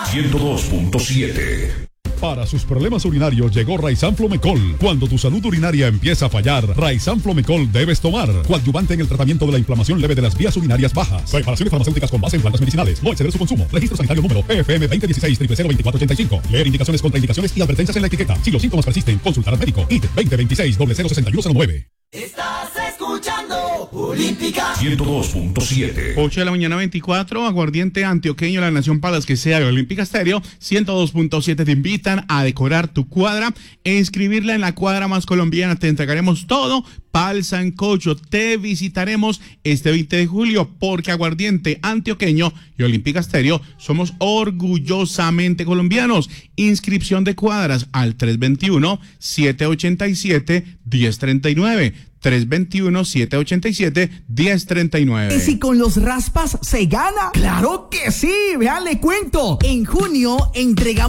102.7. Para sus problemas urinarios llegó Raizan Flomecol. Cuando tu salud urinaria empieza a fallar, Raizan Flomecol debes tomar. Coadyuvante en el tratamiento de la inflamación leve de las vías urinarias bajas. Preparaciones farmacéuticas con base en plantas medicinales. No exceder su consumo. Registro sanitario número PFM 2016-002485. Leer indicaciones, contraindicaciones y advertencias en la etiqueta. Si los síntomas persisten, consultar al médico. IT 2026-006109. Estás escuchando Olímpica 102.7. 8 de la mañana 24, Aguardiente Antioqueño, la nación para las que sea de Olímpica Estéreo. 102.7 te invitan a decorar tu cuadra e inscribirla en la cuadra más colombiana. Te entregaremos todo para el sancocho. Te visitaremos este 20 de julio porque Aguardiente Antioqueño y Olímpica Estéreo somos orgullosamente colombianos. Inscripción de cuadras al 321-787-1039. 321-787-1039. ¿Y si con los raspas se gana? ¡Claro que sí! Vean, le cuento. En junio entregamos